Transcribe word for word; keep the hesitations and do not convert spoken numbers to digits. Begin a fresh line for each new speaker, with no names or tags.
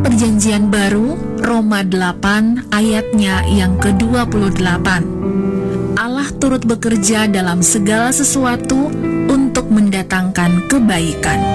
Perjanjian Baru, Roma delapan ayatnya yang kedua puluh delapan. Allah turut bekerja dalam segala sesuatu untuk mendatangkan kebaikan.